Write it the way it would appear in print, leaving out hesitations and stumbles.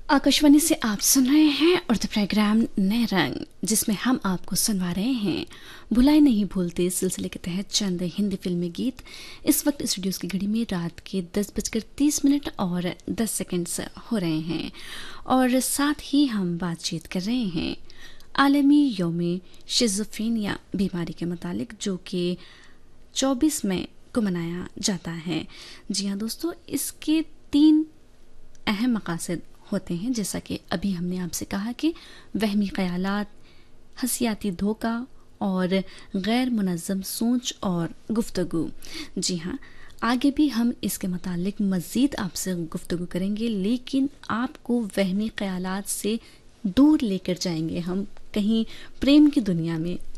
आकाशवाणी से आप सुन रहे हैं उर्दू प्रोग्राम नए रंग, जिसमें हम आपको सुनवा रहे हैं भुलाए नहीं भूलते सिलसिले के तहत चंद हिंदी फिल्मी गीत। इस वक्त स्टूडियोज की घड़ी में रात के 10:30 और 10 सेकंड हो रहे हैं और साथ ही हम बातचीत कर रहे हैं आलमी यौम शिज़ोफ्रेनिया बीमारी के मुतालिक, जो कि 24 मई को मनाया जाता है। जी हाँ दोस्तों, इसके 3 अहम मकासद होते हैं, जैसा कि अभी हमने आपसे कहा कि वहमी ख्यालात, हसियाती धोखा और गैर मुनज़्ज़म सोच और गुफ्तगू। जी हाँ, आगे भी हम इसके मुतालिक मज़ीद आपसे गुफ्तगू करेंगे, लेकिन आपको वहमी ख्यालात से दूर लेकर जाएंगे हम कहीं प्रेम की दुनिया में,